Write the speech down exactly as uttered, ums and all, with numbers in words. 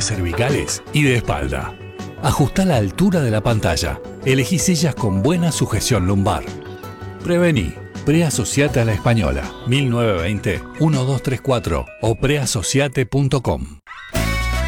dolores cervicales y de espalda. Ajustá la altura de la pantalla. Elegí sillas con buena sujeción lumbar. Prevení. Preasociate a la Española. mil novecientos veinte, uno dos tres cuatro o preasociate punto com.